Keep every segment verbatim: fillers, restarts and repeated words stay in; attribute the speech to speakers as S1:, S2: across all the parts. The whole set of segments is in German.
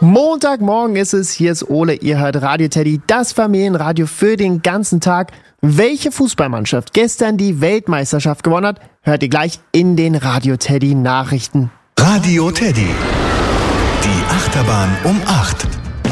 S1: Montagmorgen ist es, hier ist Ole, ihr hört Radio Teddy, das Familienradio für den ganzen Tag. Welche Fußballmannschaft gestern die Weltmeisterschaft gewonnen hat, hört ihr gleich in den Radio Teddy Nachrichten.
S2: Radio Teddy, die Achterbahn um acht.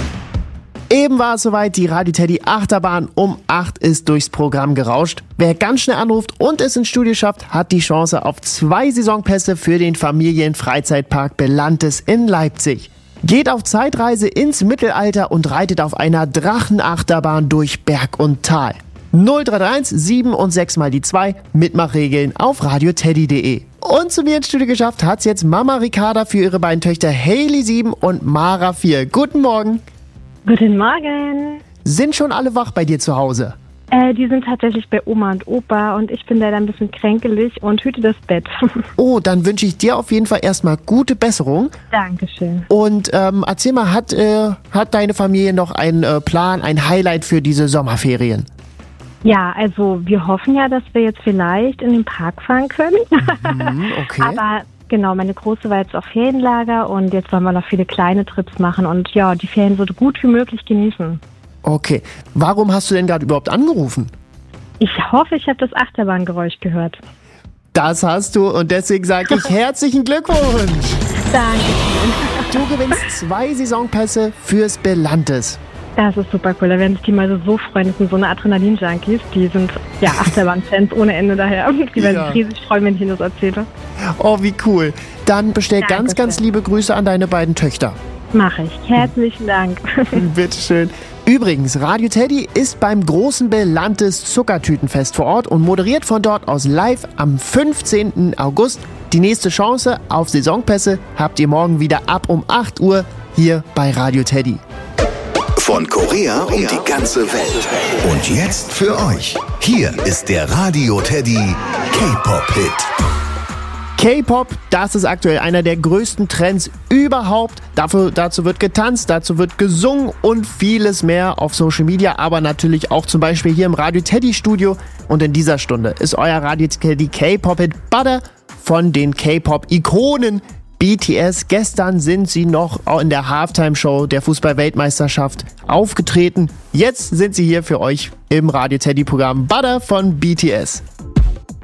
S1: Eben war es soweit, die Radio Teddy Achterbahn um acht ist durchs Programm gerauscht. Wer ganz schnell anruft und es ins Studio schafft, hat die Chance auf zwei Saisonpässe für den Familienfreizeitpark Belantes in Leipzig. Geht auf Zeitreise ins Mittelalter und reitet auf einer Drachenachterbahn durch Berg und Tal. null drei drei eins sieben und sechs mal die zwei, Mitmachregeln auf radioteddy punkt de. Und zu mir ins Studio geschafft hat's jetzt Mama Ricarda für ihre beiden Töchter Hailey sieben und Mara vier. Guten Morgen.
S3: Guten Morgen.
S1: Sind schon alle wach bei dir zu Hause?
S3: Äh, die sind tatsächlich bei Oma und Opa und ich bin leider ein bisschen kränkelig und hüte das Bett.
S1: Oh, dann wünsche ich dir auf jeden Fall erstmal gute Besserung.
S3: Dankeschön.
S1: Und ähm, erzähl mal, hat, äh, hat deine Familie noch einen äh, Plan, ein Highlight für diese Sommerferien?
S3: Ja, also wir hoffen ja, dass wir jetzt vielleicht in den Park fahren können.
S1: Mhm, okay.
S3: Aber genau, meine Große war jetzt auf Ferienlager und jetzt wollen wir noch viele kleine Trips machen und ja, die Ferien so gut wie möglich genießen.
S1: Okay. Warum hast du denn gerade überhaupt angerufen?
S3: Ich hoffe, ich habe das Achterbahngeräusch gehört.
S1: Das hast du und deswegen sage ich herzlichen Glückwunsch.
S3: Dankeschön.
S1: Du gewinnst zwei Saisonpässe fürs Belantes.
S3: Das ist super cool, da werden sich die mal so, so freuen. Das sind so eine Adrenalin-Junkies, die sind ja Achterbahn-Fans ohne Ende daher. Die werden
S1: Ja.
S3: sich riesig freuen, wenn ich ihnen das erzähle.
S1: Oh, wie cool. Dann bestell
S3: Danke
S1: ganz, ganz
S3: sehr.
S1: liebe Grüße an deine beiden Töchter.
S3: Mache ich. Herzlichen Dank.
S1: Bitteschön. Übrigens, Radio Teddy ist beim großen Belantes Zuckertütenfest vor Ort und moderiert von dort aus live am fünfzehnten August. Die nächste Chance auf Saisonpässe habt ihr morgen wieder ab um acht Uhr hier bei Radio Teddy.
S2: Von Korea um die ganze Welt. Und jetzt für euch. Hier ist der Radio Teddy K-Pop-Hit.
S1: K-Pop, das ist aktuell einer der größten Trends überhaupt. Dafür, dazu wird getanzt, dazu wird gesungen und vieles mehr auf Social Media, aber natürlich auch zum Beispiel hier im Radio Teddy Studio. Und in dieser Stunde ist euer Radio Teddy K-Pop-Hit Butter von den K-Pop-Ikonen B T S. Gestern sind sie noch in der Halftime-Show der Fußball-Weltmeisterschaft aufgetreten. Jetzt sind sie hier für euch im Radio Teddy-Programm Butter von B T S.